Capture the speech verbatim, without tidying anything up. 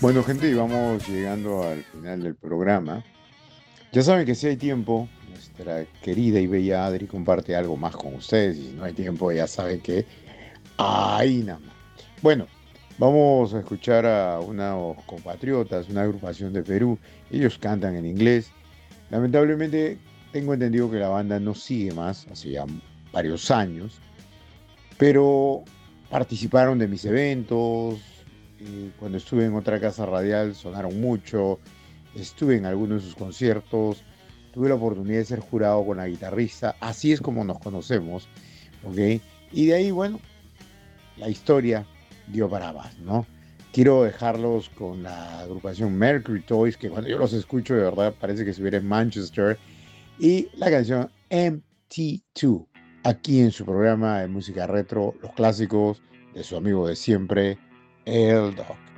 Bueno, gente, y vamos llegando al final del programa. Ya saben que si hay tiempo, nuestra querida y bella Adri comparte algo más con ustedes. Y si no hay tiempo, ya saben que ahí nada más. Bueno, vamos a escuchar a unos compatriotas, una agrupación de Perú. Ellos cantan en inglés. Lamentablemente, tengo entendido que la banda no sigue más, hace ya varios años, pero participaron de mis eventos. Eh, cuando estuve en otra casa radial sonaron mucho, estuve en algunos de sus conciertos, tuve la oportunidad de ser jurado con la guitarrista, así es como nos conocemos, ¿ok? Y de ahí, bueno, la historia dio para más, ¿no? Quiero dejarlos con la agrupación Mercury Toys, que cuando yo los escucho de verdad parece que estuviera en Manchester, y la canción M T dos, aquí en su programa de música retro, los clásicos de su amigo de siempre, El Doc.